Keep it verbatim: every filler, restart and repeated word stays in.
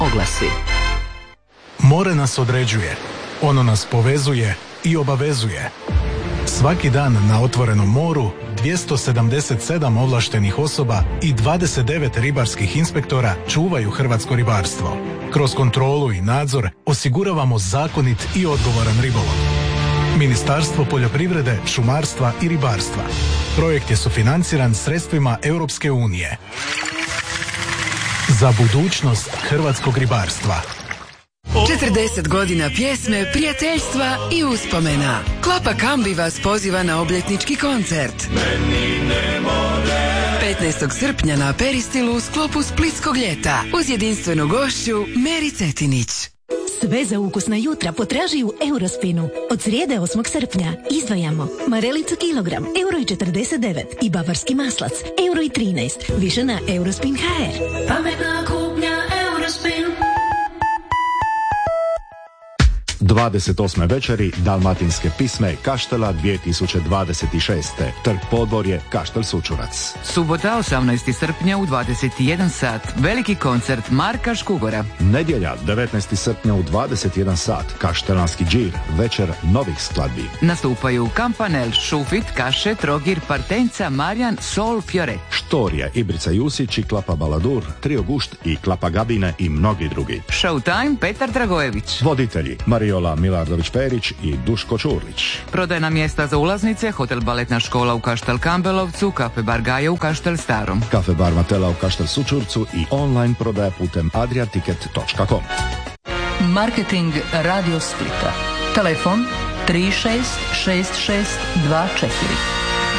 Oglasi. More nas određuje, ono nas povezuje i obavezuje. Svaki dan na otvorenom moru dvjesto sedamdeset sedam ovlaštenih osoba i dvadeset devet ribarskih inspektora čuvaju hrvatsko ribarstvo. Kroz kontrolu i nadzor osiguravamo zakonit i odgovoran ribolov. Ministarstvo poljoprivrede, šumarstva i ribarstva. Projekt je sufinanciran sredstvima Europske unije. Za budućnost hrvatskog ribarstva. četrdeset godina pjesme, prijateljstva i uspomena. Klapa Kambi vas poziva na obljetnički koncert. petnaestog srpnja na Peristilu u sklopu Splitskog ljeta uz jedinstvenu gošću Meri Cetinić. Sve za ukusna jutra potraži u Eurospinu. Od srijede osmog srpnja izdvajamo marelicu kilogram, euro i četrdeset devet i bavarski maslac, euro i trinaest. Više na Eurospin punkt h r. Pametna kupnja Eurospin. dvadeset osme večeri Dalmatinske pisme Kaštela dvije tisuće dvadeset šest. Trg Podvorje, Kaštel Sučurac. Subota osamnaestog srpnja u dvadeset jedan sat. Veliki koncert Marka Škugora. Nedjelja devetnaestog srpnja u dvadeset jedan sat. Kaštelanski džir, večer novih skladbi. Nastupaju Kampanel, Šufit, Kaše, Trogir, Partenca, Marjan, Sol, Fioret. Štorije, Ibrica Jusić i Klapa Baladur, Trio Gušt i Klapa Gabine i mnogi drugi. Showtime Petar Dragojević. Voditelji Mariola Milardović-Perić i Duško Čurlić. Prodajna mjesta za ulaznice: Hotel Baletna škola u Kaštel Kambelovcu, Kafe Bar Gaja u Kaštel Starom, Kafe Bar Matela u Kaštel Sučurcu i online prodaja putem adriaticket točka com. Marketing Radio Splita. Telefon tri šest šest šest dva četiri.